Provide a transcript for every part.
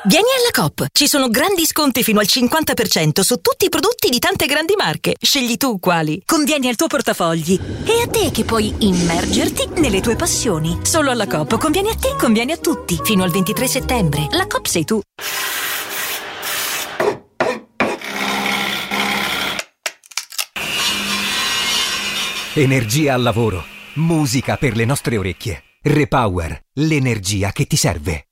Vieni alla Coop, ci sono grandi sconti fino al 50% su tutti i prodotti di tante grandi marche. Scegli tu quali. Convieni al tuo portafogli. E a te che puoi immergerti nelle tue passioni. Solo alla Coop, convieni a te, convieni a tutti. Fino al 23 settembre. La Coop sei tu. Energia al lavoro. Musica per le nostre orecchie. Repower, l'energia che ti serve.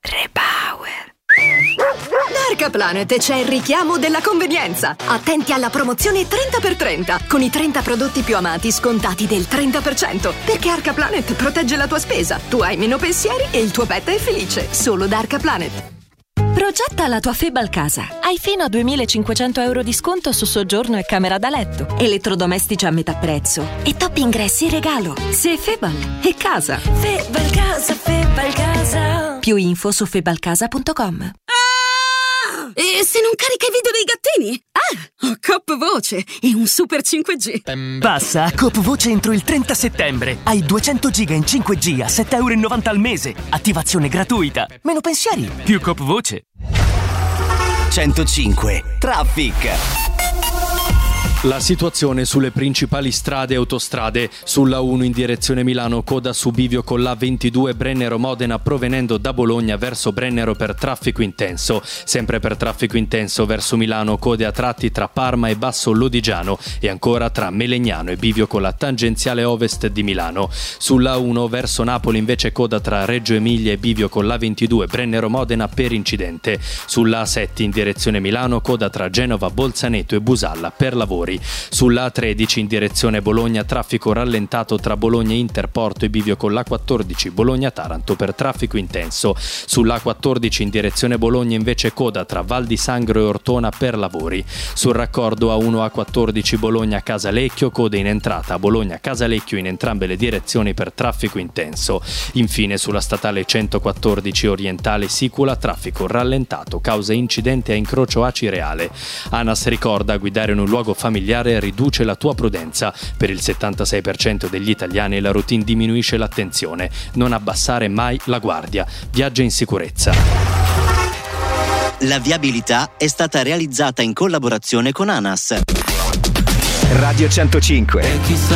Arca Planet c'è il richiamo della convenienza. Attenti alla promozione 30x30 con i 30 prodotti più amati scontati del 30%, perché Arca Planet protegge la tua spesa. Tu hai meno pensieri e il tuo pet è felice. Solo da Arca Planet. Progetta la tua Febal casa. Hai fino a 2.500 euro di sconto su soggiorno e camera da letto, elettrodomestici a metà prezzo e top ingressi in regalo. Se Febal è casa. Febal casa, Febal casa. Più info su febalcasa.com. E se non carica i video dei gattini? Ho Coop Voce e un super 5G. Passa a Coop Voce entro il 30 settembre. Hai 200 giga in 5G a €7,90 al mese. Attivazione gratuita. Meno pensieri, più Coop Voce. 105 Traffic. La situazione sulle principali strade e autostrade: sulla 1 in direzione Milano, coda su bivio con la 22 Brennero-Modena provenendo da Bologna verso Brennero per traffico intenso. Sempre per traffico intenso verso Milano, code a tratti tra Parma e Basso Lodigiano e ancora tra Melegnano e bivio con la tangenziale ovest di Milano. Sulla 1 verso Napoli invece coda tra Reggio Emilia e bivio con la 22 Brennero-Modena per incidente. Sulla A7 in direzione Milano, coda tra Genova, Bolzaneto e Busalla per lavori. Sulla A13 in direzione Bologna, traffico rallentato tra Bologna Interporto e bivio con l'A14 Bologna-Taranto per traffico intenso. Sulla A14 in direzione Bologna invece coda tra Val di Sangro e Ortona per lavori. Sul raccordo A1 A14 Bologna-Casalecchio, code in entrata a Bologna-Casalecchio in entrambe le direzioni per traffico intenso. Infine sulla statale 114 orientale Sicula, traffico rallentato causa incidente a incrocio Acireale. ANAS ricorda: guidare in un luogo familiare riduce la tua prudenza. Per il 76% degli italiani la routine diminuisce l'attenzione. Non abbassare mai la guardia. Viaggia in sicurezza. La viabilità è stata realizzata in collaborazione con ANAS. Radio 105.